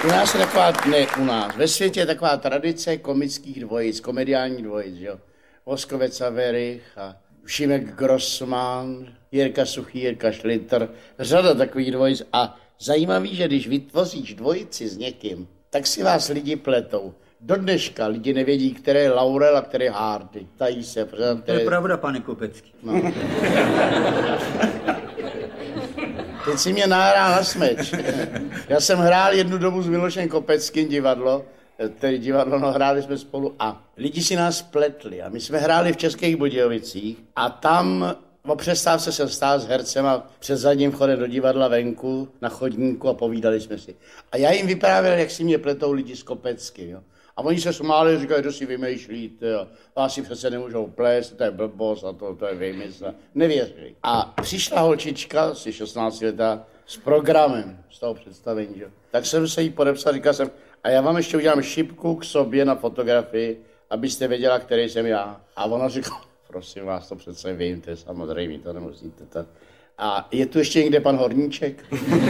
U nás je taková, ne u nás, ve světě je taková tradice komických dvojic, komediálních dvojic, jo. Voskovec a Werich a Šimek Grossman, Jirka Suchý, Jirka Šlitr, řada takových dvojic. A zajímavý, že když vytvoříš dvojici s někým, tak si vás lidi pletou. Do dneška lidi nevědí, které je Laurel a které je Hardy. Tají se. To je pravda, pane Kopecký. No. Teď si mě nahrál na smeč. Já jsem hrál jednu dobu s Milošem Kopeckým divadlo, hráli jsme spolu a lidi si nás pletli a my jsme hráli v Českých Budějovicích a tam o přestávce jsem stál s hercema před zadním vchodem do divadla venku na chodníku a povídali jsme si. A já jim vyprávěl, jak si mě pletou lidi s Kopeckým, jo. A oni se smáli, říkají, to si vymýšlíte, jo. Vás si přece nemůžou plést, to je blbost a to je vymysl. Nevěřili. A přišla holčička, asi 16 letá, s programem z toho představení, jo. Tak jsem se jí podepsal, říkal jsem, a já vám ještě udělám šipku k sobě na fotografii, abyste věděla, který jsem já. A ona říkala, prosím vás, to přece vím, to je samozřejmě, to nemusíte. To. A je tu ještě někde pan Horníček?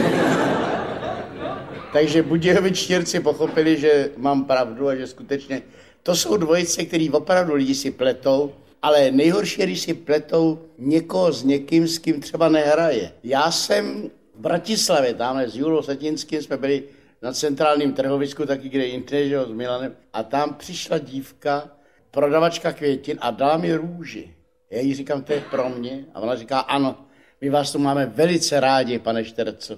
Takže Budějovičtěrci pochopili, že mám pravdu a že skutečně to jsou dvojice, který opravdu lidi si pletou, ale nejhorší je, když si pletou někoho s někým, s kým třeba nehraje. Já jsem v Bratislavě, tamhle s Julou Satinským jsme byli na centrálním trhovisku, taky kde jinde, že jo, s Milanem, a tam přišla dívka, prodavačka květin a dala mi růži. Já jí říkám, to je pro mě. A ona říká, ano, my vás tu máme velice rádi, pane Šterco.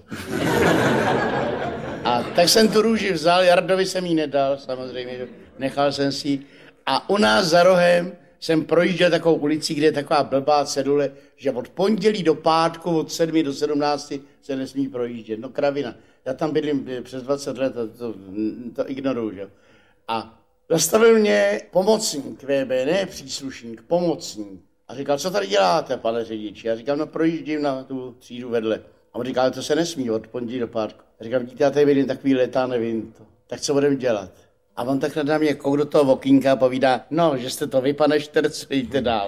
A tak jsem tu růži vzal, Jardovi jsem jí nedal, samozřejmě, že nechal jsem si ji. A u nás za rohem jsem projížděl takovou ulicí, kde je taková blbá cedule, že od pondělí do pátku, od 7 do 17 se nesmí projíždět. No kravina. Já tam bydlím přes 20 let a to ignoruju, že? A zastavil mě pomocník VB, ne příslušník, pomocník. A říkal, co tady děláte, pane řidiči? Já říkám, no projíždím na tu třídu vedle. A on říkal, to se nesmí od pondělí do pátku. Já říkám, vidíte, já tady bydlím takový letá, nevím to. Tak co budeme dělat? A on tak na mě kouk do toho okýnka a povídá, no, že jste to vy, pane Šterc, jděte dál.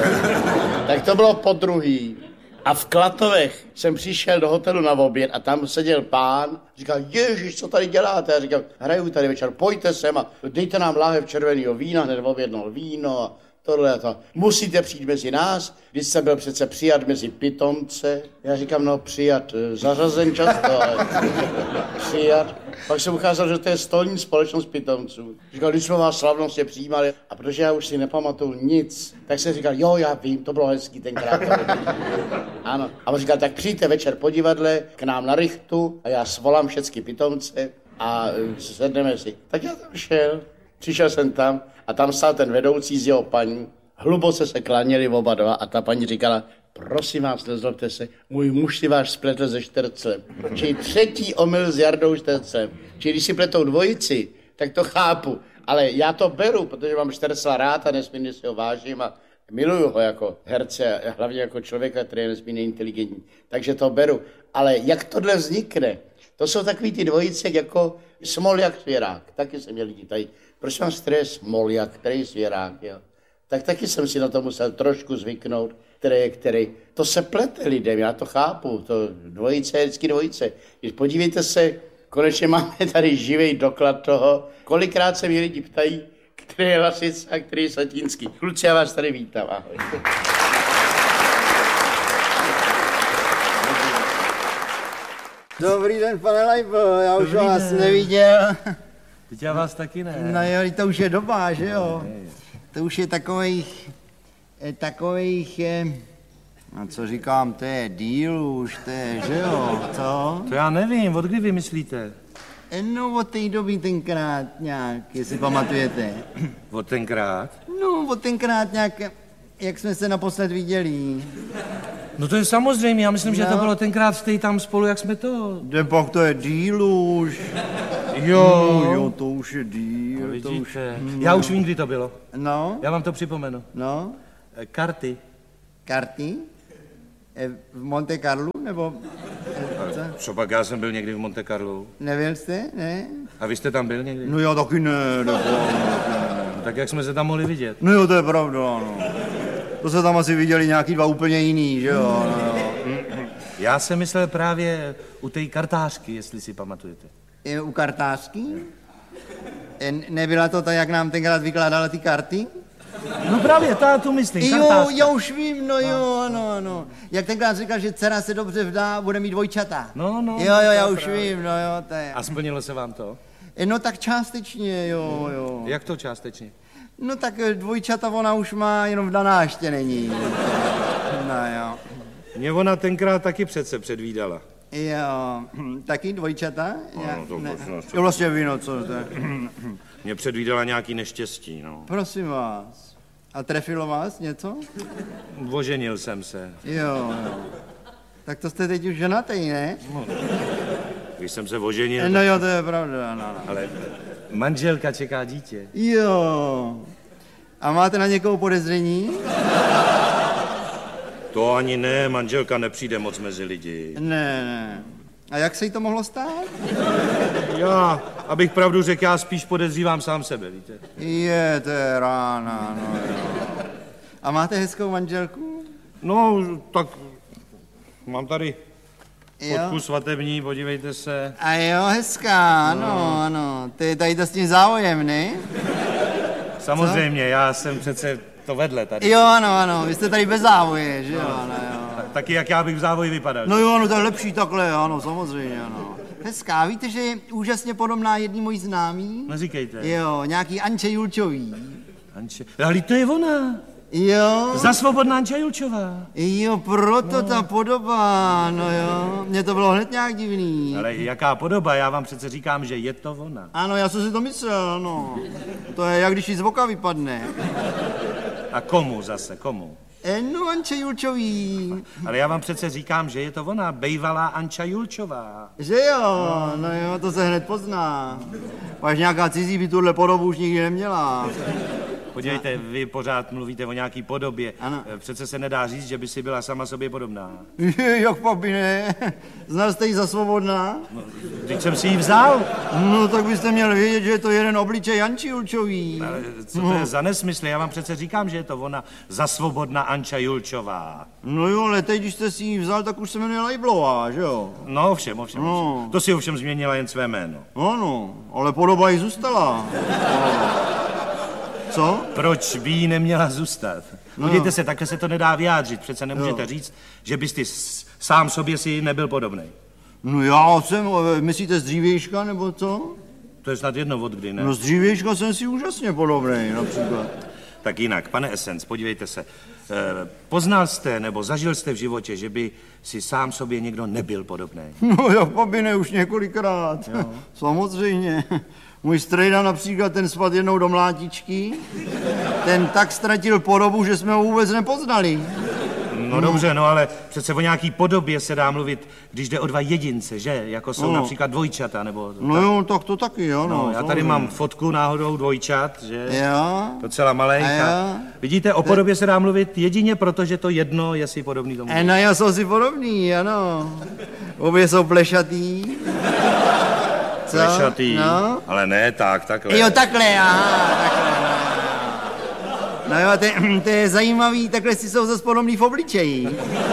Tak to bylo podruhý. A v Klatovech jsem přišel do hotelu na oběd a tam seděl pán, říkal, ježiš, co tady děláte? Já říkal, hraju tady večer, pojďte sem a dejte nám láhev červeného vína, hned objednal víno a tohle a to. Musíte přijít mezi nás, když jsem byl přece přijat mezi pitomce. Já říkám, no přijat, zařazen často, ale přijat. Pak se ukázalo, že to je stolní společnost pitomců. Říkal, když jsme vás slavnostně přijímali, a protože já už si nepamatuju nic, tak jsem říkal, jo, já vím, to bylo hezký tenkrát. Ano. A on říkal, tak přijďte večer po divadle k nám na Richtu a já svolám všechny pitomce a sedneme si. Tak já tam šel, přišel jsem tam a tam stál ten vedoucí z jeho paní. Hluboce se klaněli oba dva a ta paní říkala, prosím vás, nezlobte se, můj muž si váš spletl se Štercem. Čili třetí omyl s Jardou Štercem. Čili když si pletou dvojici, tak to chápu. Ale já to beru, protože mám Štercla rád a nesmírně si ho vážím a miluju ho jako herce a hlavně jako člověka, který je nesmírně inteligentní. Takže to beru. Ale jak tohle vznikne? To jsou takový ty dvojice jako Smoljak, Svěrák. Taky jsem měl lidi tady. Proč mám stres Smoljak, který je Svěrák, jo? Tak taky jsem si na to musel trošku zvyknout, který. To se plete lidem, já to chápu, to dvojice je vždycky dvojice. Když podívejte se, konečně máme tady živý doklad toho, kolikrát se mi lidi ptají, který je Lasic a který je Satínský. Kluci, já vás tady vítám, ahoj. Dobrý den, pane Lajbo, já už vás neviděl. Teď já vás taky ne. No jo, to už je doba, že jo? To už je takových, a co říkám, to je díl už, to je, že jo, co? To já nevím, od kdy vy myslíte? No, od té doby tenkrát nějak, jestli pamatujete. Od tenkrát? No, od tenkrát nějak, jak jsme se naposled viděli. No to je samozřejmě, já myslím, že to bylo tenkrát stej tam spolu, jak jsme to... Pak to je díl už. Jo. No, jo, to už je díl. No, vidíte, to už... já už vím, kdy to bylo. No? Já vám to připomenu. No? Karty. Karty? V Monte Carlo, nebo... Co pak, já jsem byl někdy v Monte Carlo. Nebyl jste, ne? A vy jste tam byl někdy? No já taky ne. No, tak jak jsme se tam mohli vidět? No jo, to je pravda, no. To se tam asi viděli nějaký dva úplně jiný, že jo? No, jo. Já jsem myslel právě u té kartářky, jestli si pamatujete. U kartářky? Nebyla to ta, jak nám tenkrát vykládala ty karty? No právě, tu myslím, Jo, kartářka. já už vím, no jo, ano. Jak tenkrát říkal, že dcera se dobře vdá, bude mít dvojčata. No. Jo, já už vím, no jo, to je. A splnilo se vám to? No tak částečně, jo. Jak to částečně? No tak dvojčata ona už má, jenom vdaná ještě není. No jo. Mě ona tenkrát taky přece předvídala. Jo, taky dvojčata? No, to Jo, vlastně víno, co to je. Mě předvídala nějaký neštěstí, no. Prosím vás. A trefilo vás něco? Oženil jsem se. Jo. Tak to jste teď už ženatý, ne? Když jsem se oženil... No jo, to je pravda, no. Ale manželka čeká dítě. Jo. A máte na někoho podezření? To ani ne, manželka nepřijde moc mezi lidi. Ne. A jak se jí to mohlo stát? Já, abych pravdu řekl, já spíš podezřívám sám sebe, víte. To je rána, no jo. A máte hezkou manželku? No, tak mám tady fotku svatební, podívejte se. A jo, hezká, ano. Ty tady to s tím závojem, ne? Samozřejmě, já jsem přece to vedle tady. Jo, ano, vy jste tady bez závoje, že jo, ano, jo. Taky jak já bych v závoji vypadal. No jo, ano, to je lepší takhle, ano, samozřejmě, ano. Hezká, víte, že je úžasně podobná jedný mojí známý? Neříkejte. Jo, nějaký Anče Julčový. Anče, ale to je ona. Jo. Za svobodná Anča Julčová. Jo, proto ta podoba, no jo. Mně to bylo hned nějak divný. Ale jaká podoba, já vám přece říkám, že je to ona. Ano, já jsem si to myslel, ano. To je, jak když jí z voka vypadne. A komu zase, komu? No, Anče Julčový. Ale já vám přece říkám, že je to ona, bejvalá Anča Julčová. Že jo, no jo, to se hned pozná. Až nějaká cizí by tuhle podobu už nikdy neměla. Podívejte, vy pořád mluvíte o nějaký podobě. Ano. Přece se nedá říct, že by si byla sama sobě podobná. Jak papi, ne? Znal jste ji za svobodná? No, teď jsem si ji vzal. No, tak byste měl vědět, že je to jeden obličej Anči Julčový. Ale co to je za nesmysl? Já vám přece říkám, že je to ona, za svobodná Anča Julčová. No jo, ale teď, když jste si ji vzal, tak už se jmenuje Lejblová, že jo? No, ovšem. No. To si ovšem změnila jen své jméno. Ano, ale podoba jí zůstala. Co? Proč by jí neměla zůstat? Podívejte se, takhle se to nedá vyjádřit. Přece nemůžete říct, že byste sám sobě si nebyl podobný. No já jsem, myslíte z dřívějška, nebo co? To je snad jedno od kdy, ne? No z dřívějška jsem si úžasně podobný, například. Tak jinak, pane Essence, podívejte se. Poznal jste nebo zažil jste v životě, že by si sám sobě někdo nebyl podobný? No jak papi, ne, už několikrát. Jo. Samozřejmě. Můj strejda například, ten spadl jednou do mlátičky, ten tak ztratil podobu, že jsme ho vůbec nepoznali. No dobře, no ale přece o nějaký podobě se dá mluvit, když jde o dva jedince, že? Jako jsou například dvojčata, nebo... No tak. jo, tak to taky, jo. No, já tady mám fotku náhodou dvojčat, že? Jo. Docela malejka. Vidíte, o podobě se dá mluvit jedině proto, že to jedno je si podobný tomu. No jo, jsou si podobný, ano. Obě jsou plešatý. Co? Plešatý, no? Ale ne takhle. Jo, takhle, aha, takhle. No jo, to je zajímavý, takhle si jsou zase podobný v obličeji.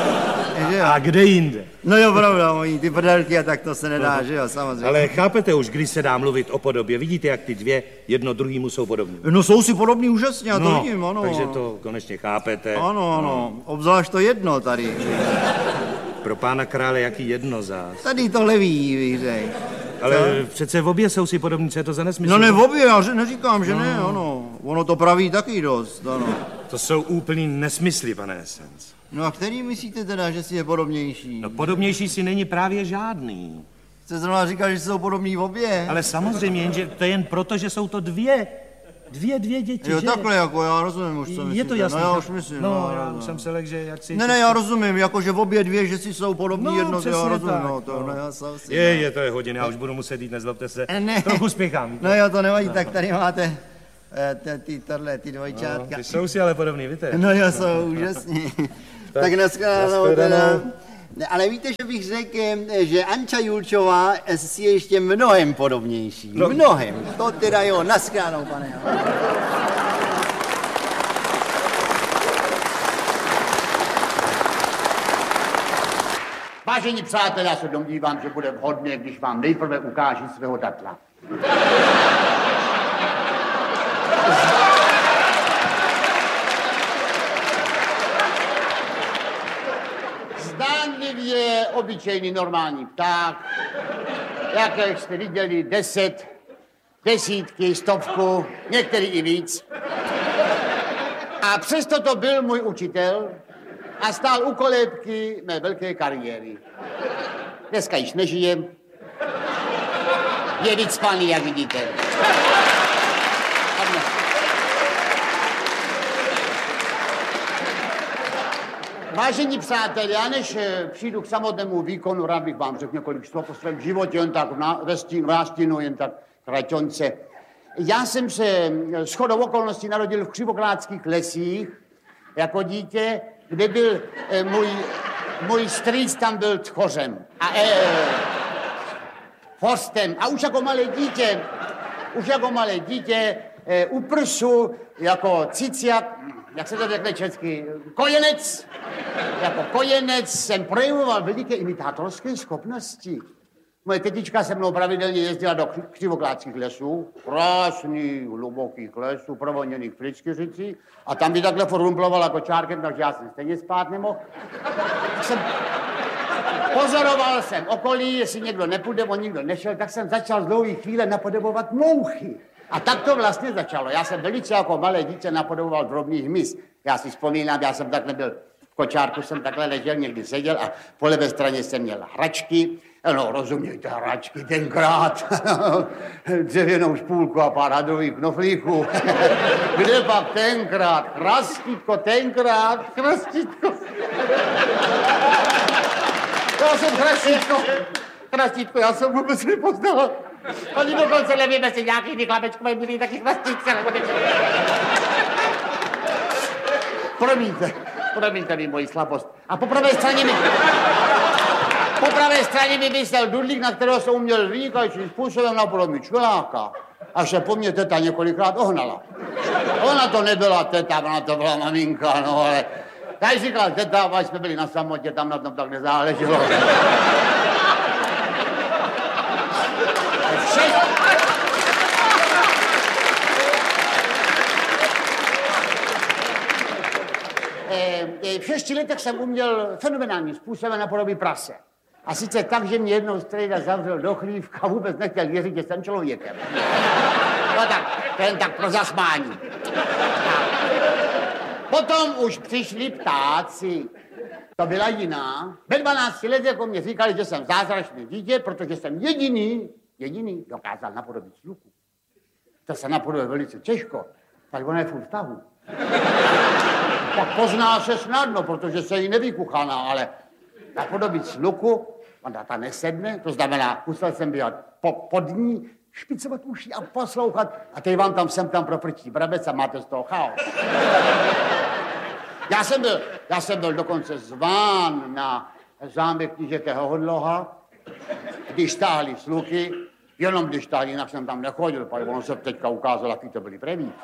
A kde jinde? No jo, pravda, mojí, ty prdelky a tak to se nedá, že jo, samozřejmě. Ale chápete už, kdy se dá mluvit o podobě? Vidíte, jak ty dvě jedno druhýmu jsou podobní? No jsou si podobný úžasně, já to vidím, ano. Takže to konečně chápete. Ano, obzvlášť to jedno tady. Pro pána krále, jaký jedno zás? Tady to levý, bych řekl. Ale přece v obě jsou si podobní, co je to za nesmysl? No ne v obě, já neříkám, že ne, ano. Ono to praví taky dost, ano. To jsou úplný nesmysly, pane Essence. No a který myslíte teda, že si je podobnější? No podobnější si není právě žádný. Jste zrovna říkal, že jsou podobní v obě. Ale samozřejmě, jenže to je jen proto, že jsou to dvě děti, jo, že? takhle, jako já rozumím už, co myslíte. Je to jasné. No já už myslím. No, já jsem se lek, že jak si... Ne, já rozumím, jako že v obě dvě, že si jsou podobní No, jedno, já rozumím, tak, no, to no, já jsem si... To je hodin, já už budu muset jít, nezlobte se. Ne. Trochu spěchám. No jo, to nevadí, tak tady máte ty dvojčátka. No, ty jsou si ale podobný, víte? No jo, jsou úžasní. Tak nashledanou teda. Ale víte, že bych řekl, že Anča Julčová si je ještě mnohem podobnější. No. Mnohem. To teda jo, nashledanou, pane. Vážení přátelé, já se domnívám, že bude vhodné, když vám nejprve ukážu svého datla. Zdánlivě obyčejný normální pták, jak jste viděli 10, desítky, 100, některý i víc. A přesto to byl můj učitel a stál u kolébky mé velké kariéry. Dneska již nežijem. Je vycpaný, jak vidíte. Vážení přátelé, já než přijdu k samotnému výkonu, rád bych vám řekl několik slov o svém životě, jen tak v nástínu, jen tak kraťonce. Já jsem se shodou okolností narodil v Křivoklátských lesích jako dítě, kde byl můj strýc, tam byl tchořem a forstem. A už jako malé dítě u prsu jako ciciak, jak se to řekne česky, kojenec. Jako kojenec jsem projevoval veliké imitátorské schopnosti. Moje tetička se mnou pravidelně jezdila do Křivoklátských lesů, krásných, hlubokých lesů, provoněných pryskyřicí, a tam by takhle forumplovala kočárkem, takže já jsem stejně spát nemohl. Pozoroval jsem okolí, jestli někdo nepůjde, on nikdo nešel, tak jsem začal z dlouhé chvíle napodobovat mouchy. A tak to vlastně začalo. Já jsem velice jako malé dítě napodoboval drobný hmyz. Já si vzpomínám, já jsem takhle byl v kočárku, jsem takhle ležel, někdy seděl a po levé straně jsem měl hračky. No, rozumějte, hračky tenkrát. Dřevěnou špůlku a pár hadrových knoflíků. Kde pak tenkrát? Krastítko, tenkrát. Krastítko. Já jsem krastítko, já jsem vůbec nepoznal. Oni dokonce nevíme, jestli nějaký ty chlapečkové byli taky krastítce. Promiňte mi moji slabost. A po pravé straně mi vysel dudlík, na kterého jsem uměl vynikajícím způsobem napodobit čveláka. Až se po mně teta několikrát ohnala. Ona to nebyla teta, ona to byla maminka, no ale... Já říkal teta, až jsme byli na samotě, tam na tom tak nezáleželo. V 6 letech jsem uměl fenomenálním způsobem napodobit prase. A sice tak, že mě jednou strejda zavřel do chlívka a vůbec nechtěl věřit, že jsem člověkem. No tak, to jen tak pro zasmání. Potom už přišli ptáci. To byla jiná. Ve 12 letech jako mě říkali, že jsem zázračné dítě, protože jsem jediný dokázal napodobit sluchu. To se napodobí velice těžko, tak ona je furt v tahu. Tak pozná se snadno, protože se jí nevykuchaná, ale napodobit sluchu, ona ta nesedne, to znamená, musel jsem být pod ní, špicovat uši a poslouchat, a teď vám tam sem tam proprčí brabec a máte z toho chaos. Já jsem byl dokonce zván na zámek knížete Hohodloha, když stáhli sluky, jenom když stáhli, jinak jsem tam nechodil, protože ono se teďka ukázalo, jaký to byli prevíci.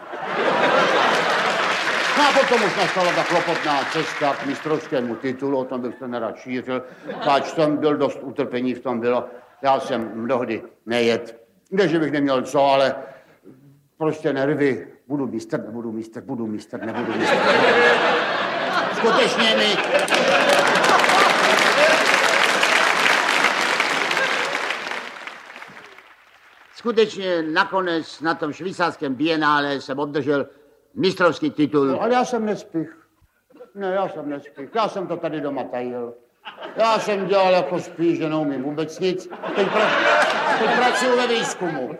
No a potom už nastala ta klopotná cesta k mistrovskému titulu, o tom bych se nerad šířil, pač jsem byl dost utrpení v tom bylo, já jsem mnohdy nejet. Ne, že bych neměl co, ale prostě nervy, budu mistr. Skutečně mi... Skutečně nakonec na tom švýcarském bienále jsem obdržel mistrovský titul. Ale já jsem nespích. Já jsem to tady doma tajil. Já jsem dělal jako spíš, že neumím vůbec nic. Teď pracuji ve výzkumu.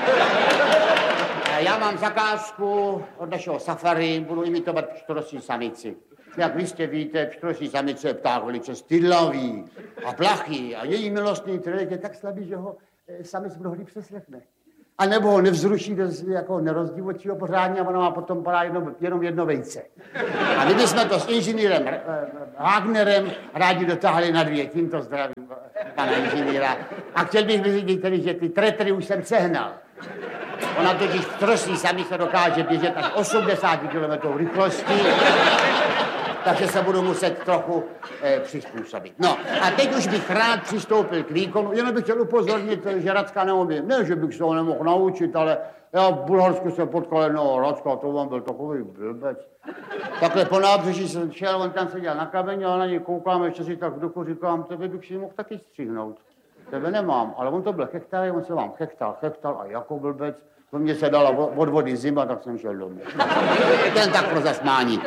Já mám zakázku od našeho safari, budu imitovat pštrosí samici. Jak vy jste víte, pštrosí samice je pták velice stydlavý a plachý a její milostný trelek je tak slabý, že ho samic mnohdy přeslechne. A nebo ho nevzruší, jako nerozdivočí ho pořádně a ona má potom jenom jedno vejce. A my bychom to s inženýrem Wagnerem rádi dotáhli na 2. Tímto zdravím pana inženýra. A chtěl bych vyřídit tedy, že ty tretry už jsem sehnal. Ona totiž pštrosí samice dokáže běžet až 80 km rychlostí. takže se budu muset trochu přizpůsobit. No a teď už bych rád přistoupil k výkonu, jenom bych chtěl upozornit, že Racka neumím. Ne, že bych se ho nemohl naučit, ale já v Bulharsku jsem potkal jednoho Racka, to on byl takový blbec. Takhle po nábřeží jsem šel, on tam seděl na kameně a na něj koukám, ještě si tak v duchu říkám, tebe bych si mohl taky střihnout. Tebe nemám, ale on to byl chechtalý, on se vám chechtal a jako blbec. To mě se dala od vody zima, tak jsem šel domů. Ten tak pro zasmání.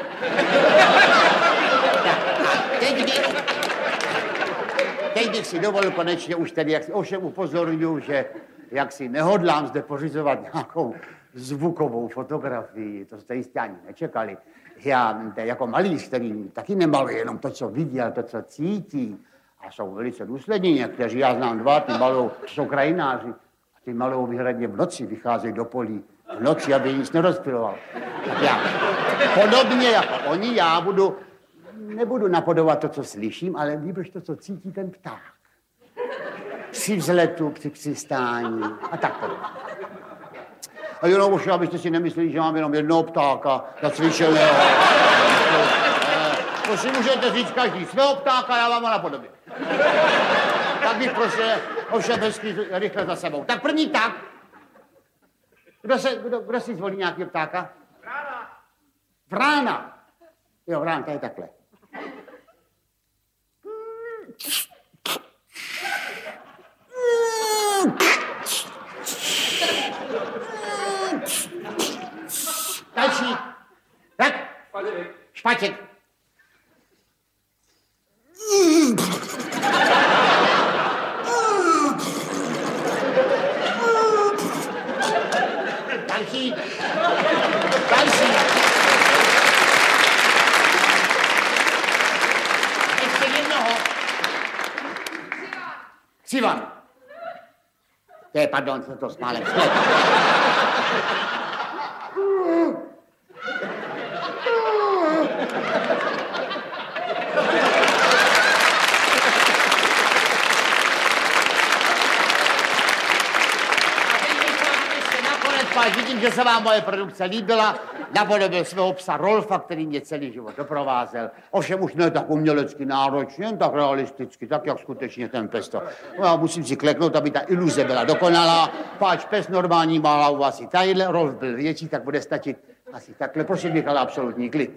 Teď bych si dovolil konečně už tedy, ovšem upozorňuji, že jak si nehodlám zde pořizovat nějakou zvukovou fotografii, to jste jistě ani nečekali. Já jako malíř, který taky nemaluje jenom to, co vidí, ale to, co cítí. A jsou velice důslední někteří, já znám dva, ty malou, jsou krajináři. Ty malou výhradně v noci vycházejí do polí. V noci, aby nic nerozpiloval. Tak já podobně jako oni, já nebudu napodobovat to, co slyším, ale líbíš to, co cítí ten pták. Při vzletu, při přistání a tak podobně. A jenom už, abyste si nemysleli, že mám jenom jednoho ptáka zacvičeného. To si můžete říct každý svého ptáka, já vám ho napodobím. Tak bych prosil, ovšem hezky rychle za sebou. Tak první pták. Kdo si zvolí nějakého ptáka? Vrána. Jo, vrána, to je takhle. Další. Tak. Špaček. Další. Ještě jednoho. Křivan. Pardon, jsem to smálem. Vidím, že se vám moje produkce líbila. Napodobil svého psa Rolfa, který mě celý život doprovázel. Ovšem už ne tak umělecky náročně, jen tak realisticky, tak jak skutečně ten pes to. No, já musím si kleknout, aby ta iluze byla dokonalá. Páč pes normální má hlavu asi tadyhle, Rolf byl větší, tak bude stačit asi takhle. Prosím bych, ale absolutní klid.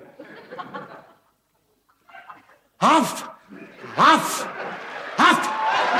Haf! Haf! Haf!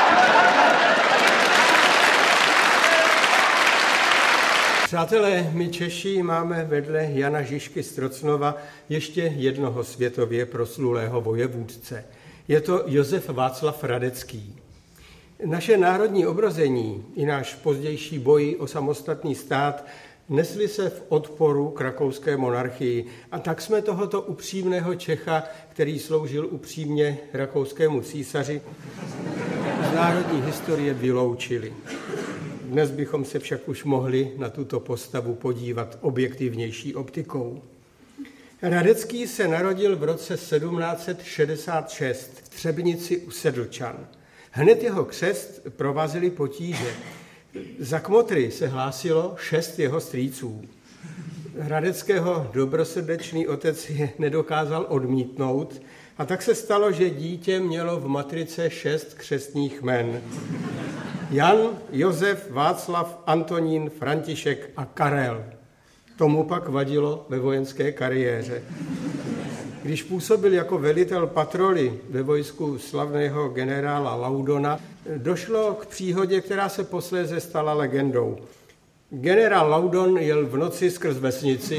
Přátelé, my Češi máme vedle Jana Žižky z Trocnova ještě jednoho světově proslulého vojevůdce. Je to Josef Václav Radecký. Naše národní obrození i náš pozdější boj o samostatný stát nesli se v odporu k rakouské monarchii. A tak jsme tohoto upřímného Čecha, který sloužil upřímně rakouskému císaři, z národní historie vyloučili. Dnes bychom se však už mohli na tuto postavu podívat objektivnější optikou. Radecký se narodil v roce 1766 v Třebnici u Sedlčan. Hned jeho křest provázely potíže. Za kmotry se hlásilo 6 jeho strýců. Radeckého dobrosrdečný otec je nedokázal odmítnout a tak se stalo, že dítě mělo v matrice 6 křestních jmen. Jan, Josef, Václav, Antonín, František a Karel. Tomu pak vadilo ve vojenské kariéře. Když působil jako velitel patroly ve vojsku slavného generála Laudona, došlo k příhodě, která se posléze stala legendou. Generál Laudon jel v noci skrz vesnici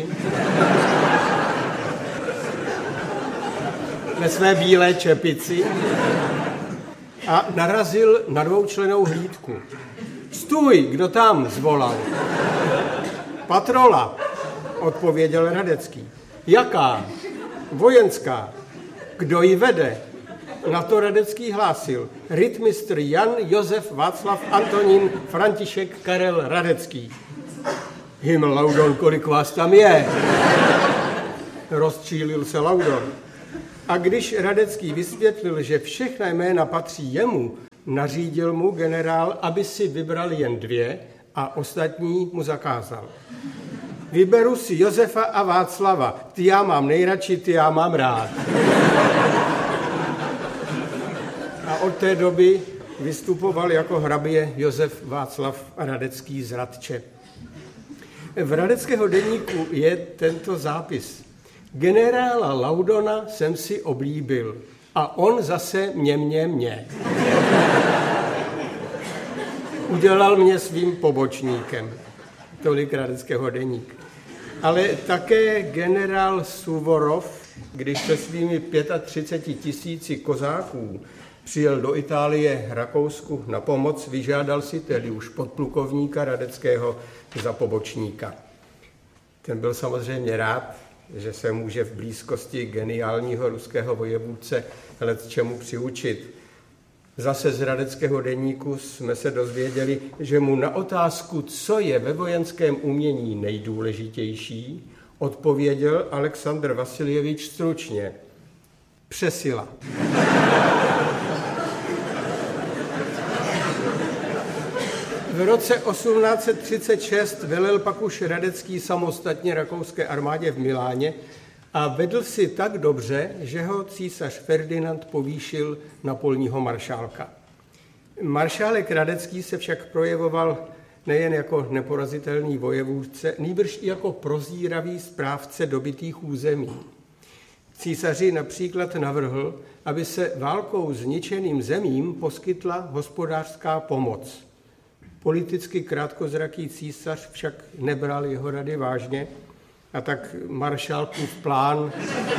ve své bílé čepici a narazil na dvoučlennou hlídku. Stůj, kdo tam, zvolal. Patrola, odpověděl Radecký. Jaká? Vojenská. Kdo ji vede? Na to Radecký hlásil. Rytmistr Jan, Josef, Václav, Antonín, František, Karel, Radecký. Himmel, Laudon, kolik vás tam je? Rozčílil se Laudon. A když Radecký vysvětlil, že všechna jména patří jemu, nařídil mu generál, aby si vybral jen 2 a ostatní mu zakázal. Vyberu si Josefa a Václava. Ty já mám nejradši, ty já mám rád. A od té doby vystupoval jako hrabě Josef Václav Radecký z Radče. V Radeckého deníku je tento zápis. Generála Laudona jsem si oblíbil a on zase mě. Udělal mě svým pobočníkem. Tolik Radeckého deník. Ale také generál Suvorov, když se svými 35 000 kozáků přijel do Itálie Rakousku na pomoc, vyžádal si tedy už podplukovníka Radeckého za pobočníka. Ten byl samozřejmě rád, že se může v blízkosti geniálního ruského vojevůdce lecčemu přiučit. Zase z Radeckého deníku jsme se dozvěděli, že mu na otázku, co je ve vojenském umění nejdůležitější, odpověděl Alexandr Vasiljevič stručně. Přesila. V roce 1836 velel pak už Radecký samostatně rakouské armádě v Miláně a vedl si tak dobře, že ho císař Ferdinand povýšil na polního maršálka. Maršálek Radecký se však projevoval nejen jako neporazitelný vojevůdce, nýbrž i jako prozíravý správce dobytých území. Císaři například navrhl, aby se válkou zničeným zemím poskytla hospodářská pomoc. Politicky krátkozraký císař však nebral jeho rady vážně a tak maršálkův plán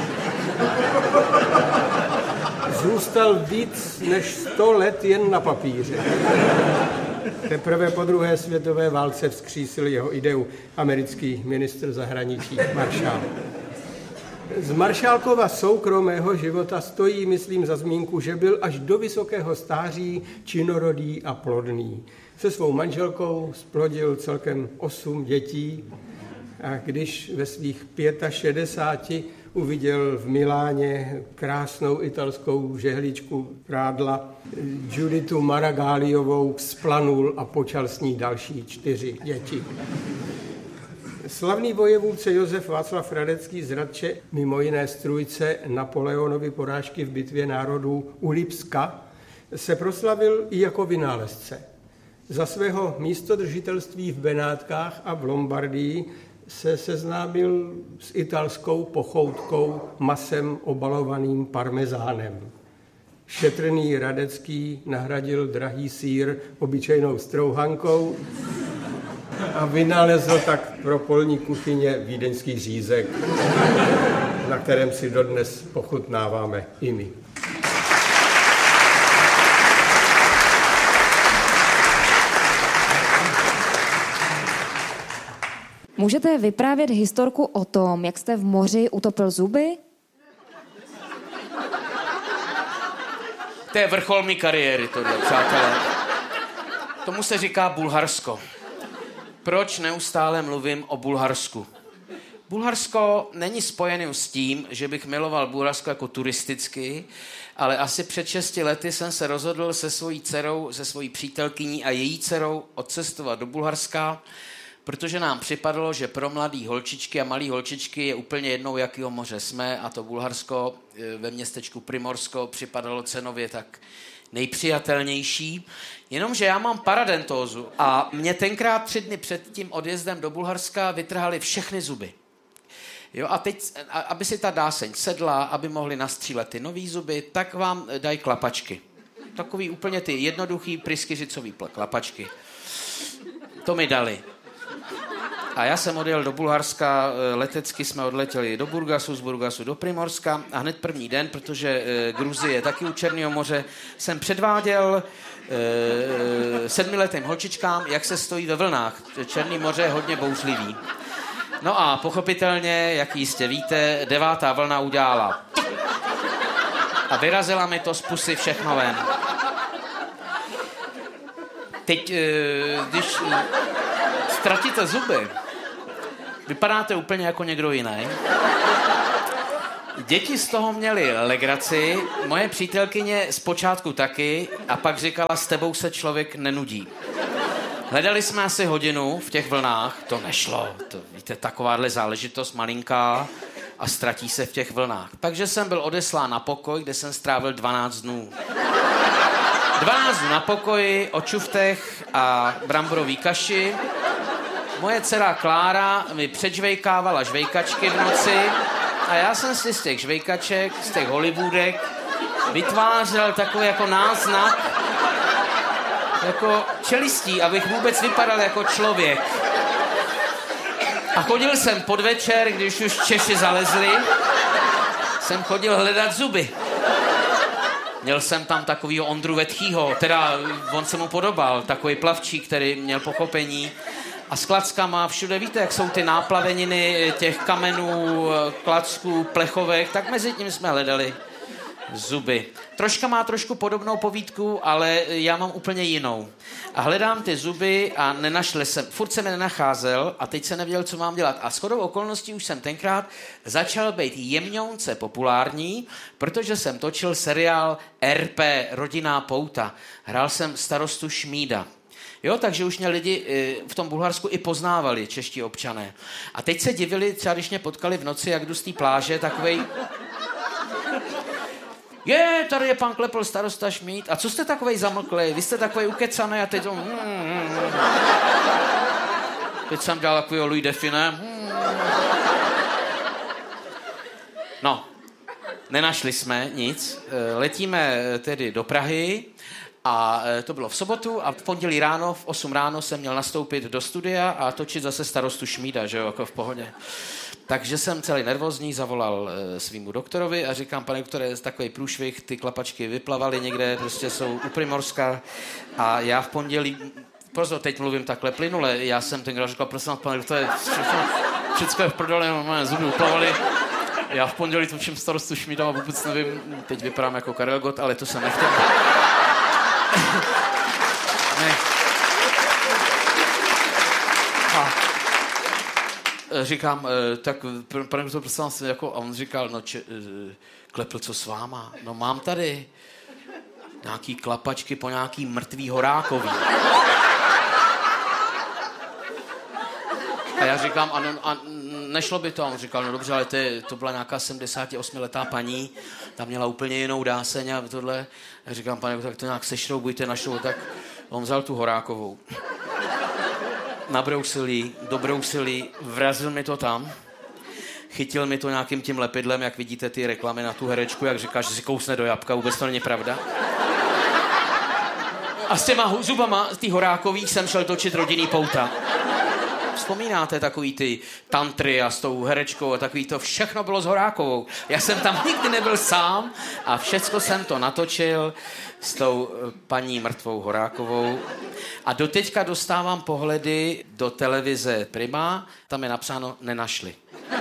zůstal víc než 100 let jen na papíře. Teprve po druhé světové válce vzkřísil jeho ideu americký ministr zahraničí Marshall. Z Maršálkova soukromého života stojí, myslím, za zmínku, že byl až do vysokého stáří činorodý a plodný. Se svou manželkou splodil celkem 8 dětí a když ve svých 65 uviděl v Miláně krásnou italskou žehličku prádla Juditu Maragáliovou, splanul a počal s ní další 4 děti. Slavný vojevůdce Josef Václav Radecký z Radče, mimo jiné strůjce Napoleonovy porážky v bitvě národů u Lipska, se proslavil i jako vynálezce. Za svého místodržitelství v Benátkách a v Lombardii se seznámil s italskou pochoutkou masem obalovaným parmezánem. Šetrný Radecký nahradil drahý sýr obyčejnou strouhankou a vynalezl tak pro polní kuchyně vídeňský řízek, na kterém si dodnes pochutnáváme i my. Můžete vyprávět historku o tom, jak jste v moři utopil zuby? To je vrchol mý kariéry, tohle, přátelé. Tomu se říká Bulharsko. Proč neustále mluvím o Bulharsku? Bulharsko není spojený s tím, že bych miloval Bulharsko jako turisticky, ale asi před 6 lety jsem se rozhodl se svojí dcerou, se svojí přítelkyní a její dcerou odcestovat do Bulharska, protože nám připadalo, že pro mladý holčičky a malý holčičky je úplně jednou, jakýho moře jsme, a to Bulharsko ve městečku Primorsko připadalo cenově tak nejpřijatelnější. Jenomže já mám paradentózu a mě tenkrát 3 dny před tím odjezdem do Bulharska vytrhali všechny zuby. Jo, a teď, aby si ta dáseň sedla, aby mohli nastřílet ty nový zuby, tak vám dají klapačky. Takový úplně ty jednoduchý pryskyřicový klapačky. To mi dali. A já jsem odjel do Bulharska, letecky jsme odletěli do Burgasu, z Burgasu do Primorska a hned první den, protože Gruzie je taky u Černého moře, jsem předváděl 7letým holčičkám, jak se stojí ve vlnách. Černé moře je hodně bouřlivý. No a pochopitelně, jak jistě víte, 9. vlna udělala a vyrazila mi to z pusy všechno ven. Teď, když ztratíte zuby, vypadáte úplně jako někdo jiný. Děti z toho měly legraci, moje přítelkyně zpočátku taky, a pak říkala, s tebou se člověk nenudí. Hledali jsme asi hodinu v těch vlnách, to nešlo. To, víte, takováhle záležitost malinká a ztratí se v těch vlnách. Takže jsem byl odeslán na pokoj, kde jsem strávil 12 dnů. 12 dnů na pokoji, o čuftech a bramborový kaši. Moje dcera Klára mi předžvejkávala žvejkačky v noci a já jsem si z těch žvejkaček, z těch Hollywoodek vytvářel takový jako náznak jako čelistí, abych vůbec vypadal jako člověk. A chodil jsem podvečer, když už Češi zalezli, jsem chodil hledat zuby. Měl jsem tam takovýho Ondru Vetchýho, teda on se mu podobal, takový plavčík, který měl pochopení. A s klackama všude, víte, jak jsou ty náplaveniny těch kamenů, klacků, plechovek, tak mezi tím jsme hledali zuby. Troška má trošku podobnou povídku, ale já mám úplně jinou. A hledám ty zuby a nenašel jsem, furt jsem je nenacházel a teď jsem nevěděl, co mám dělat. A shodou okolností už jsem tenkrát začal být jemňounce populární, protože jsem točil seriál RP, Rodinná pouta. Hrál jsem starostu Šmída. Jo, takže už mě lidi v tom Bulharsku i poznávali, čeští občané. A teď se divili, třeba když mě potkali v noci, jak jdu z té pláže, takovej... Tady je pan Klepl, starosta Šmíd. A co jste takovej zamlklej? Vy jste takovej ukecaný a teď to... Teď jsem dělal takovýho Louis Define. No, nenašli jsme nic. Letíme tedy do Prahy a to bylo v sobotu a v pondělí ráno, v 8 ráno jsem měl nastoupit do studia a točit zase starostu Šmída, že jo, jako v pohodě. Takže jsem celý nervózní, zavolal svýmu doktorovi a říkám, pane doktore, takový průšvih, ty klapačky vyplavaly někde, prostě jsou u Primorska a já v pondělí, pozor, teď mluvím takhle plynule, já jsem tenkrát říkal, prosím vás, pane doktore, všechno je v prdele, moje zuby uplavaly. Já v pondělí točím starostu Šmída a vůbec nevím, teď vypadám jako Karel Gott, ale to jsem nechtěl. Ne. Říkám, tak pane doktor, prosím vás, jako, a on říkal, no Klepl, co s váma? No mám tady nějaký klapačky po nějaký mrtvý Horákový. A já říkám, a nešlo by to. A on říkal, no dobře, ale to byla nějaká 78letá paní, ta měla úplně jinou dáseň a tohle. A říkám, pane, tak to nějak sešroubujte, našlo, tak on vzal tu Horákovou. Nabrousil jí, dobrousil jí, vrazil mi to tam, chytil mi to nějakým tím lepidlem, jak vidíte ty reklamy na tu herečku, jak říká, že si kousne do jabka, vůbec to není pravda. A s těma zubama, ty Horákový, jsem šel točit Rodinný pouta. Vzpomínáte takový ty tantry a s tou herečkou a takový to, všechno bylo s Horákovou. Já jsem tam nikdy nebyl sám a všecko jsem to natočil s tou paní mrtvou Horákovou. A doteďka dostávám pohledy do televize Prima, tam je napsáno nenašli.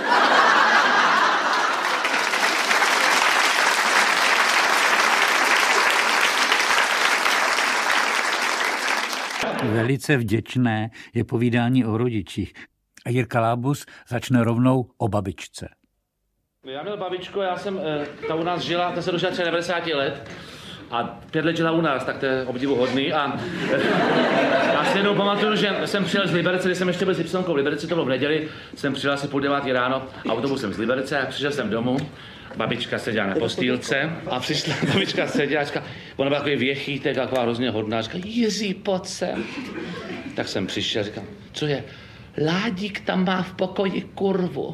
Velice vděčné je povídání o rodičích. A Jirka Lábus začne rovnou o babičce. Já měl babičku, ta u nás žila, ta se dožila 90 let a 5 let žila u nás, tak to je obdivuhodný. A já si jednou pamatuju, že jsem přijel z Liberce, když jsem ještě byl s Ypsonkou v Liberci, to bylo v neděli, jsem přijel asi půl 9 ráno autobusem z Liberce a přišel jsem domů. Babička seděla na postýlce a přišla babička seděla a říká, ona byla takový věchýtek, taková hrozně hodná, říká, Jiří, pojď sem. Tak jsem přišel a říkám, co je? Ládík tam má v pokoji kurvu.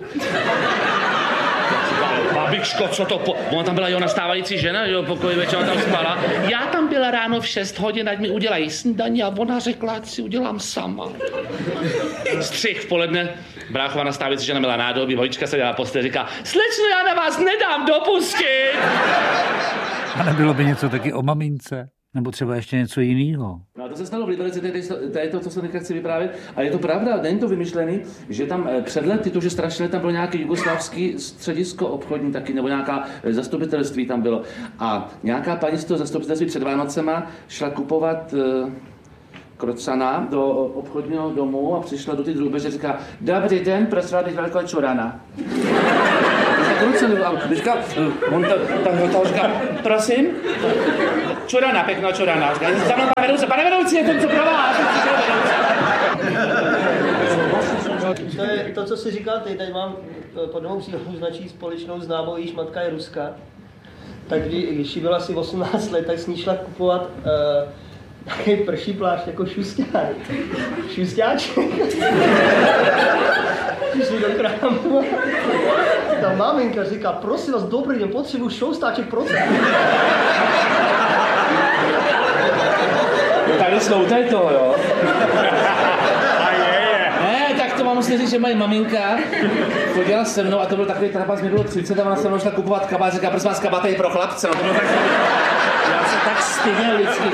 Babičko, co to ona tam byla jeho nastávající žena, jo, pokoji večer tam spala. Já tam byla ráno v 6 hodin, ať mi udělají snídaní a ona řekla, ať si udělám sama. Střih v poledne, bráchová nastávající žena měla nádobí, babička se dělala postel, říká, slečno, já na vás nedám dopustit. A nebylo by něco taky o mamince? Nebo třeba ještě něco jiného? No a to se stalo v Liberci, to je to, co se teďka chci vyprávět. A je to pravda, není to vymyšlený, že tam před lety, to, že strašně tam bylo nějaké jugoslávský středisko obchodní taky, nebo nějaká zastupitelství tam bylo. A nějaká paní z toho zastupitelství před Vánocema šla kupovat krocana do obchodního domu a přišla do ty drůbeže a říká, dobrý den, prosím vás, velká čurana. Říká, on to říká, prosím? Čurana, pěkná čurana. Říká, za mnou pane vedoucí, je to co pro vás. je to, co si říkal ty. Tady mám po dvou příhodou značí společnou známou, jejíž matka je Ruska. Tak když jí bylo asi 18 let, tak s ní šla kupovat takový prší plášť jako šusťáček. Přišli do krámu. Ta maminka říká, prosím vás, dobrý den, potřebuji šustáček procent. Tady jsme u této, jo? Ne, tak to mám musím říct, že moje maminka chodila se mnou a to byl takový trapas, mi bylo 30 a ona se mnou šla kupovat kabát, říká, prosím vás, kabát je pro chlapce, no to bylo tak... Já se tak styděl vždycky.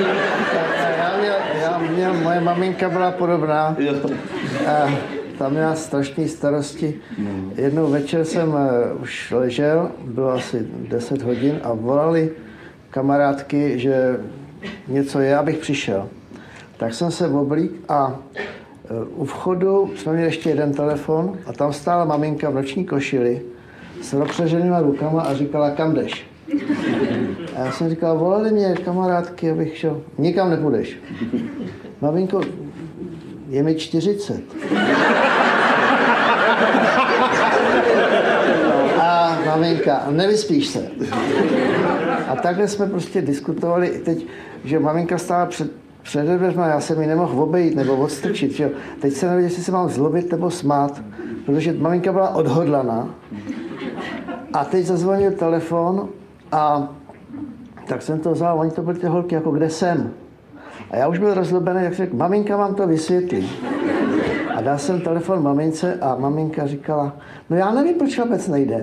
Moje maminka byla podobná. Ta měla strašné starosti. Jednou večer jsem už ležel, bylo asi 10 hodin a volali kamarádky, že něco je, abych přišel. Tak jsem se oblík a u vchodu jsme měli ještě jeden telefon a tam stála maminka v noční košili s rozpřeženýma rukama a říkala, kam jdeš? A já jsem říkal, volali mě kamarádky, abych šel. Nikam nepůjdeš. Maminko, je mi 40. A maminka, nevyspíš se. A takhle jsme prostě diskutovali teď, že maminka stála před dveřma, já jsem ji nemohl obejít nebo odstrčit. Že? Teď jsem nevěděl, jestli se mám zlobit nebo smát, protože maminka byla odhodlaná. A teď zazvonil telefon a tak jsem to vzal, oni to byly ty holky, jako kde jsem. A já už byl rozlobený, jak řekl, maminka vám to vysvětlí. A dal jsem telefon mamince a maminka říkala, no já nevím, proč chlapec nejde.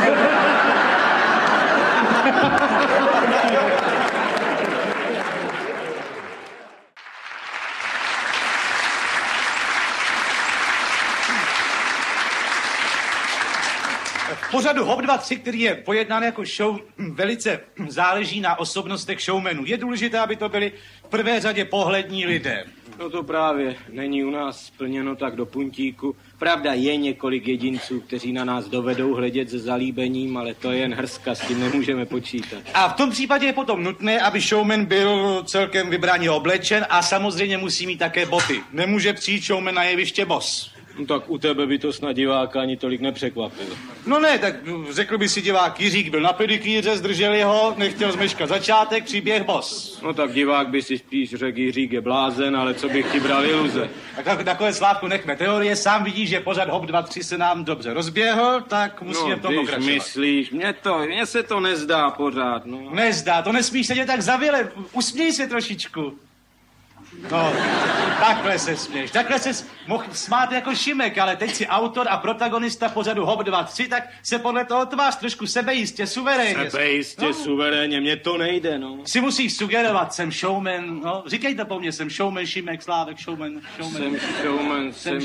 V pořadu HOP 2.3, který je pojednán jako show, velice záleží na osobnostech showmenů. Je důležité, aby to byli v prvé řadě pohlední lidé. No to právě není u nás splněno tak do puntíku. Pravda, je několik jedinců, kteří na nás dovedou hledět se zalíbením, ale to je jen hrska, s tím nemůžeme počítat. A v tom případě je potom nutné, aby showman byl celkem vybraně oblečen a samozřejmě musí mít také boty. Nemůže přijít showman na jeviště bos. No tak u tebe by to snad diváka ani tolik nepřekvapilo. No ne, tak řekl by si divák, Jiřík byl na pedikýře, zdrželi ho, nechtěl zmeškat začátek, příběh bos. No tak divák by si spíš řekl, Jiřík je blázen, ale co bych ti bral iluze. Tak takové, Slávku, nechme teorie, sám vidíš, že pořad HOP 2.3 se nám dobře rozběhl, tak musíme v tom pokračovat. Myslíš, mně se to nezdá pořád, no. Nezdá, to nesmíš sedět tak zavěle, usměj se trošičku. No, takhle se směš. Takhle se mohl smát jako Šimek, ale teď si autor a protagonista pořadu HOP 2.3, tak se podle toho tvář trošku sebejistě, suverénně. Sebejistě, suverénně, mně to nejde, no. Si musíš sugerovat, jsem showman, no. Říkejte po mně, jsem showman, Šimek, Slávek, showman. Jsem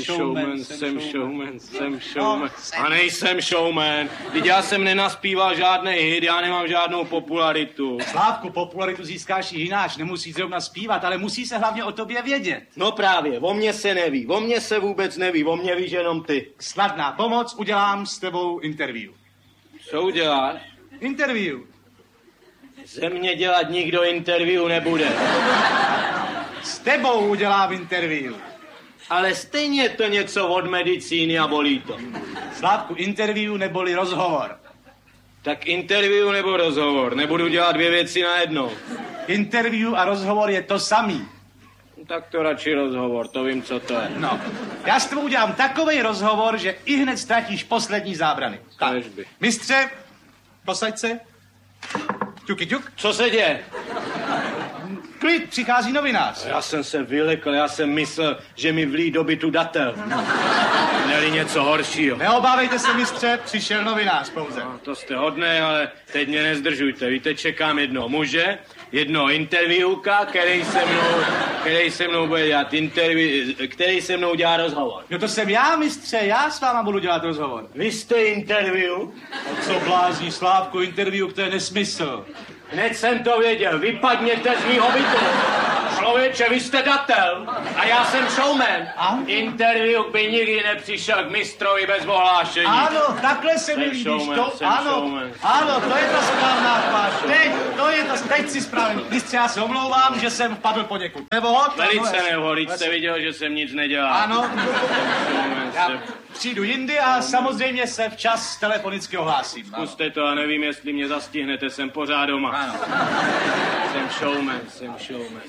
showman. A nejsem showman. Vždyť já jsem nenaspíval žádný hit, já nemám žádnou popularitu. Slávku, popularitu získáš i jináč, nemusí zrovna zpívat, ale musí se hlavně o tobě vědět. No právě, o mně se neví, o mně se vůbec neví, o mně víš jenom ty. Snadná pomoc, udělám s tebou interview. Co uděláš? Interview. Ze mě dělat nikdo interview nebude. S tebou udělám interview. Ale stejně to něco od medicíny a bolí to. Slávku, interview neboli rozhovor. Tak interview nebo rozhovor, nebudu dělat dvě věci najednou. Interview a rozhovor je to samý. Tak to radši rozhovor, to vím, co to je. No, já s tebou udělám takovej rozhovor, že i hned ztratíš poslední zábrany. Tak, mistře, posaď se. Ťuky, ťuk. Co se děje? Klid, přichází novinář. Já jsem se vylekl, já jsem myslel, že mi vlí do bytu datel. Měli něco horšího. Neobávejte se, mistře, přišel novinář pouze. No, to jste hodný, ale teď mě nezdržujte. Víte, čekám jednoho muže, jednoho interviewka, který se mnou bude dělat interview, který se mnou dělá rozhovor. No to jsem já, mistře, já s váma budu dělat rozhovor. Vy jste interview? A co blází, Slávku, interview, to je nesmysl. Hned jsem to věděl, vypadněte z mýho bytu. Člověče, vy jste datel a já jsem showman. A? Interview by nikdy nepřišel k mistrovi bez ohlášení. Ano, takhle se mi líbíš. Ano, to je ta správná tvář. Teď si správný. Mistře, já se omlouvám, že jsem vpadl poněkud. Velice nevhod, jste viděl, že jsem nic nedělal. Ano. přijdu jindy a samozřejmě se včas telefonicky ohlásím. Zkuste to a nevím, jestli mě zastihnete, jsem pořád doma. Ano. Jsem showman.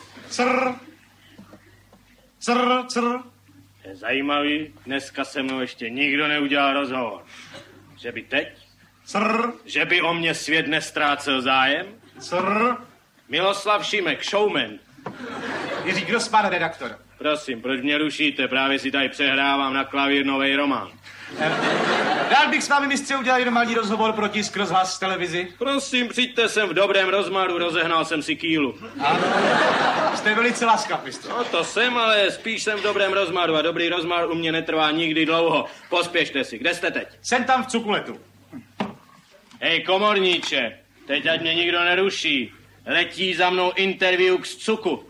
Crr. Je zajímavý, dneska se mnou ještě nikdo neudělal rozhovor. Že by teď? Že by o mě svět nestrácel zájem? Miloslav Šimek, showman. Jiří Grossman, redaktor. Prosím, proč mě rušíte? Právě si tady přehrávám na klavír novej román. Rád bych s vámi, mistře, udělal jeden malý rozhovor pro tisk, rozhlas, televizi. Prosím, přijďte sem v dobrém rozmaru, rozehnal jsem si kýlu. Ano, jste velice laskav, mistře. No to jsem, ale spíš jsem v dobrém rozmaru a dobrý rozmar u mě netrvá nikdy dlouho. Pospěšte si, kde jste teď? Jsem tam v Cukuletu. Hej, komorníče, teď ať mě nikdo neruší. Letí za mnou interview k Cuku.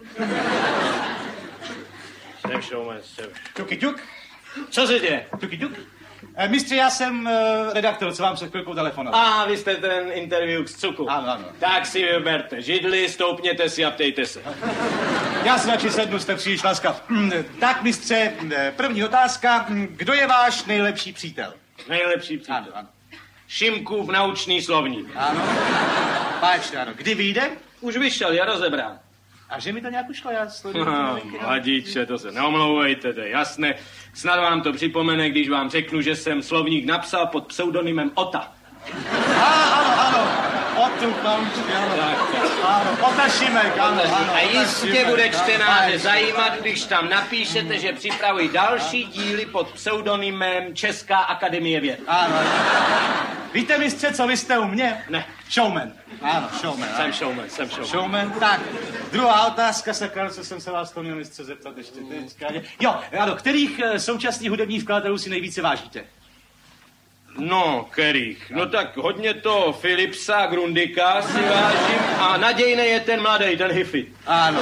Jsem showman, jsem. Tuky. Co se děje? Tuky. Mistře, já jsem redaktor, co vám před chvilkou telefonoval. Vy jste ten interview k Cuku. Ano. Tak si vyberte židli, stoupněte si a ptejte se. Já si radši sednu, jste příliš laskav. Tak, mistře, první otázka. Kdo je váš nejlepší přítel? Nejlepší přítel? Ano. Šimkův naučný slovník. Ano. Páčně, ano. Kdy vyjde? Už vyšel, je rozebrán. A že mi to nějak ušlo, já sleduju. Mladíče, to se neomlouvejte, to je jasné. Snad vám to připomene, když vám řeknu, že jsem slovník napsal pod pseudonymem Ota. Ano. Otu, paučky, ano. Ota Šimek, ano. A jistě bude čtenáře zajímat, když tam napíšete, že připravují další díly pod pseudonymem Česká akademie věd. Ano. Víte, mistře, co vy jste u mě? Ne. Showman. Ano, showman. Jsem showman. Showman, tak. Druhá otázka, sakra, co jsem se vás to měl, mistře, zeptat ještě teď. Jo, ano, kterých současných hudebních vkladatelů si nejvíce vážíte? No, kterých? No tak hodně to Philipsa, Grundika si vážím a nadějný je ten mladý, ten hippie. Ano.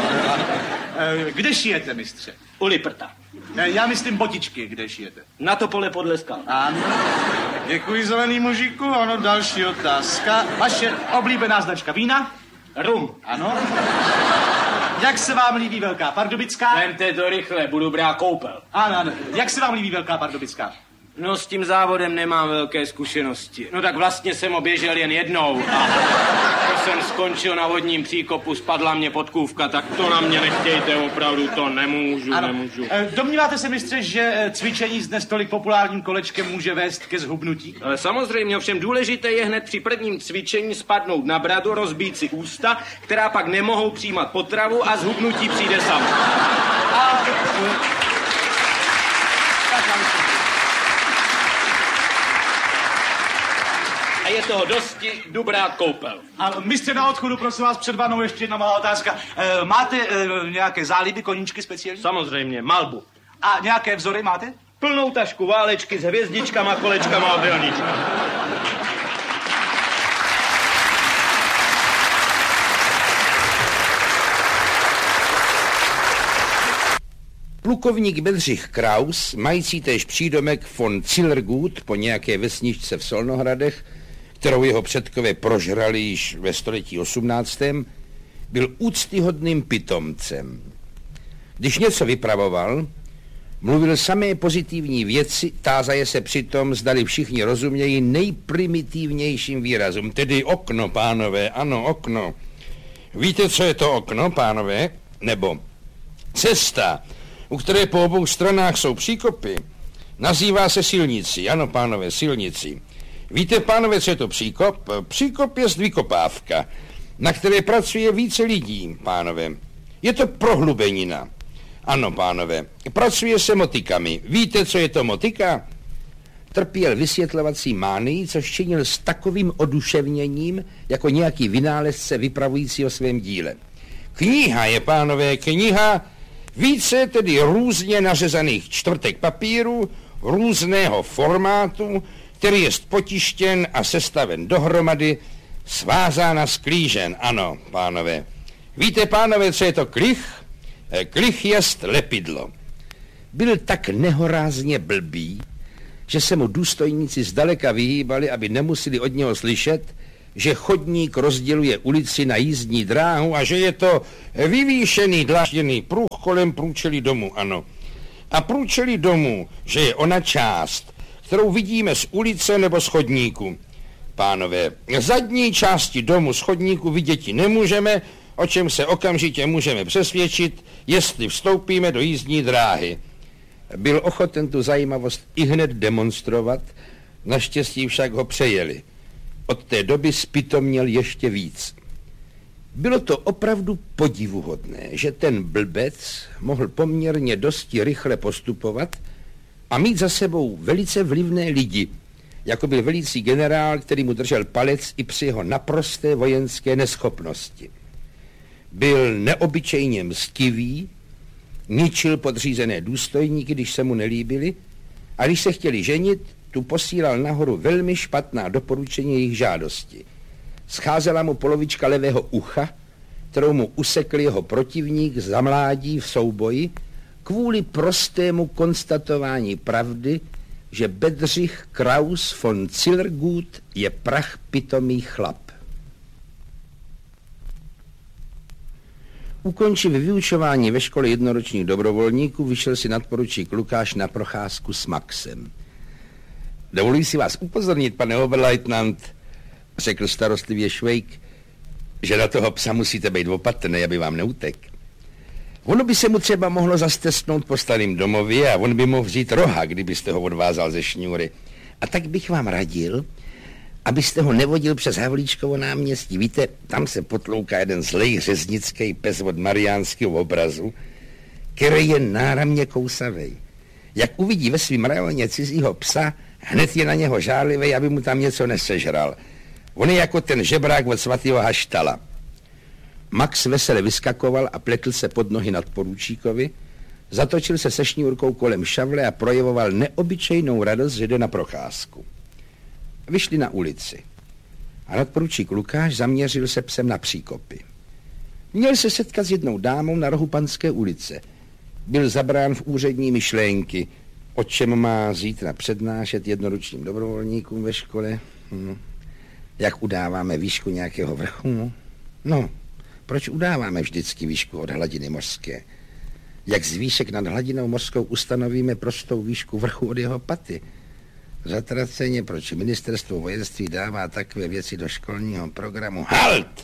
Kde šijete, mistře? U Liprta. Já myslím botičky, kde šijete. Na Topole podle skal. Ano. Děkuji, zelený mužiku. Ano, další otázka. Vaše oblíbená značka vína? Rum. Ano. Jak se vám líbí Velká Pardubická? Vemte to rychle, budu brát koupel. Ano. Jak se vám líbí Velká Pardubická? No s tím závodem nemám velké zkušenosti. No tak vlastně jsem ho běžel jen jednou a to jsem skončil na vodním příkopu, spadla mě podkůvka, tak to na mě nechtějte, opravdu to nemůžu. Domníváte se, mistře, že cvičení s dnes tolik populárním kolečkem může vést ke zhubnutí? Ale samozřejmě, ovšem důležité je hned při prvním cvičení spadnout na bradu, rozbít si ústa, která pak nemohou přijímat potravu a zhubnutí přijde samo. A je toho dosti, jdu brát koupel. A mistře, na odchodu, prosím vás, před vanou ještě jedna malá otázka. Máte nějaké zálíby, koníčky speciální? Samozřejmě, malbu. A nějaké vzory máte? Plnou tašku válečky s hvězdičkama, kolečkama a obdelníčkama. Plukovník Bedřich Kraus, mající též přídomek von Zillergut po nějaké vesničce v Solnohradech, kterou jeho předkové prožrali již ve století 18., byl úctyhodným pitomcem. Když něco vypravoval, mluvil samé pozitivní věci, tázaje se přitom, zdali všichni rozumějí nejprimitivnějším výrazům, tedy okno, pánové, ano, okno. Víte, co je to okno, pánové? Nebo cesta, u které po obou stranách jsou příkopy, nazývá se silnicí. Ano, pánové, silnicí. Víte, pánové, co je to příkop? Příkop je vykopávka, na které pracuje více lidí, pánové. Je to prohlubenina. Ano, pánové, pracuje se motikami. Víte, co je to motika? Trpěl vysvětlovací mánii, což činil s takovým oduševněním, jako nějaký vynálezce vypravující o svém díle. Kniha je, pánové, kniha, více tedy různě nařezaných čtvrtek papíru, různého formátu, který je potištěn a sestaven dohromady, svázán a sklížen. Ano, pánové. Víte, pánové, co je to klich? Klich jest lepidlo. Byl tak nehorázně blbý, že se mu důstojníci zdaleka vyhýbali, aby nemuseli od něho slyšet, že chodník rozděluje ulici na jízdní dráhu a že je to vyvýšený dlážděný pruh kolem průčelí domu, ano. A průčelí domu, že je ona část, kterou vidíme z ulice nebo z chodníku. Pánové, zadní části domu z chodníku viděti nemůžeme, o čem se okamžitě můžeme přesvědčit, jestli vstoupíme do jízdní dráhy. Byl ochoten tu zajímavost ihned demonstrovat, naštěstí však ho přejeli. Od té doby zpytomněl ještě víc. Bylo to opravdu podivuhodné, že ten blbec mohl poměrně dosti rychle postupovat a mít za sebou velice vlivné lidi, jako byl velící generál, který mu držel palec i při jeho naprosté vojenské neschopnosti. Byl neobyčejně mstivý, ničil podřízené důstojníky, když se mu nelíbili, a když se chtěli ženit, tu posílal nahoru velmi špatná doporučení jejich žádosti. Scházela mu polovička levého ucha, kterou mu usekl jeho protivník za mládí v souboji, kvůli prostému konstatování pravdy, že Bedřich Kraus von Zillergut je prach pitomý chlap. Ukončiv vyučování ve škole jednoročních dobrovolníků, vyšel si nadporučík Lukáš na procházku s Maxem. Dovoluji si vás upozornit, pane Oberleutnant, řekl starostlivě Švejk, že na toho psa musíte být opatrný, aby vám neutek. Ono by se mu třeba mohlo zastesnout po starým domově a on by mohl vzít roha, kdybyste ho odvázal ze šňůry. A tak bych vám radil, abyste ho nevodil přes Havlíčkovo náměstí. Víte, tam se potlouká jeden zlej řeznický pes od mariánského obrazu, který je náramně kousavej. Jak uvidí ve svým rajoně cizího psa, hned je na něho žárlivej, aby mu tam něco nesežral. On je jako ten žebrák od svatého Haštala. Max vesele vyskakoval a pletl se pod nohy nadporučíkovi, zatočil se se šňůrkou kolem šavle a projevoval neobyčejnou radost, že jde na procházku. Vyšli na ulici a nadporučík Lukáš zaměřil se psem na příkopy. Měl se setkat s jednou dámou na rohu Panské ulice. Byl zabrán v úřední myšlenky, o čem má zítra přednášet jednoročním dobrovolníkům ve škole. Jak udáváme výšku nějakého vrchu? No, proč udáváme vždycky výšku od hladiny mořské? Jak z výšek nad hladinou mořskou ustanovíme prostou výšku vrchu od jeho paty? Zatraceně, proč ministerstvo vojenství dává takové věci do školního programu? Halt!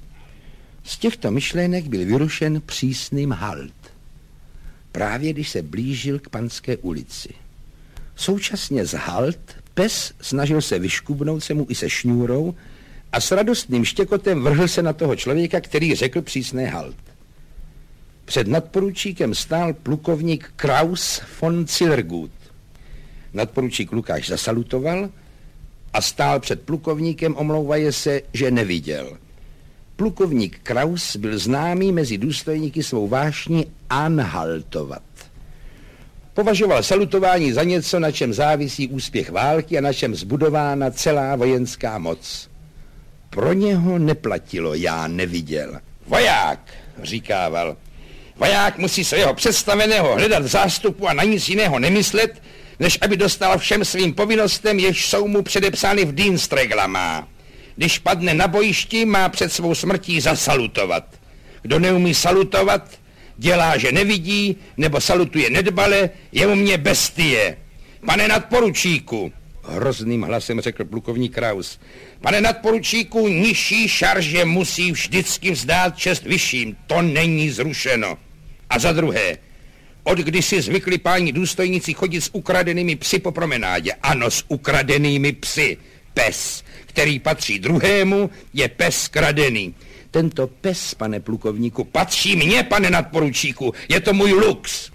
Z těchto myšlenek byl vyrušen přísným halt. Právě když se blížil k Panské ulici. Současně z halt pes snažil se vyškubnout se mu i se šňůrou a s radostným štěkotem vrhl se na toho člověka, který řekl přísné halt. Před nadporučíkem stál plukovník Kraus von Zillergut. Nadporučík Lukáš zasalutoval a stál před plukovníkem, omlouvaje se, že neviděl. Plukovník Kraus byl známý mezi důstojníky svou vášní anhaltovat. Považoval salutování za něco, na čem závisí úspěch války a na čem zbudována celá vojenská moc. Pro něho neplatilo, já neviděl. Voják, říkával. Voják musí svého představeného hledat v zástupu a na nic jiného nemyslet, než aby dostal všem svým povinnostem, jež jsou mu předepsány v Dienstreglama. Když padne na bojišti, má před svou smrtí zasalutovat. Kdo neumí salutovat, dělá, že nevidí, nebo salutuje nedbale, je u mě bestie. Pane nadporučíku, hrozným hlasem řekl plukovník Kraus, pane nadporučíku, nižší šarže musí vždycky vzdát čest vyšším, to není zrušeno. A za druhé, od kdy si zvykli páni důstojníci chodit s ukradenými psy po promenádě? Ano, s ukradenými psy. Pes, který patří druhému, je pes kradený. Tento pes, pane plukovníku, patří mně, pane nadporučíku, je to můj Lux.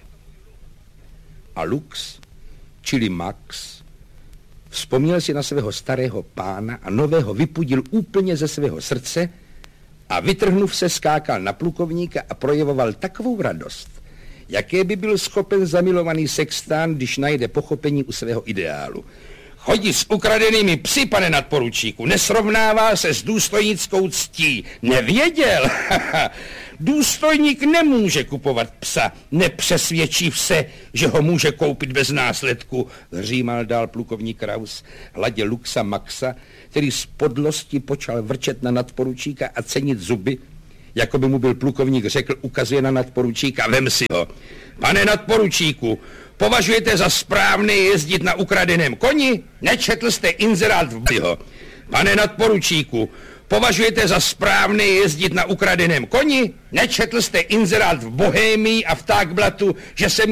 A Lux, čili Max, vzpomněl si na svého starého pána a nového vypudil úplně ze svého srdce a vytrhnuv se skákal na plukovníka a projevoval takovou radost, jaké by byl schopen zamilovaný sextán, když najde pochopení u svého ideálu. Chodí s ukradenými psy, pane nadporučíku, nesrovnává se s důstojnickou ctí. Nevěděl? Důstojník nemůže kupovat psa, nepřesvědčí se, že ho může koupit bez následku, hřímal dál plukovník Kraus, hladě Luxa Maxa, který z podlosti počal vrčet na nadporučíka a cenit zuby, jako by mu byl plukovník řekl, ukazuje na nadporučíka, vem si ho. Pane nadporučíku, Považujete za správné jezdit na ukradeném koni? Nečetl jste inzerát v Bího. Pane nadporučíku, považujete za správné jezdit na ukradeném koni? Nečetl jste inzerát v Bohémii a v Tágblatu, že se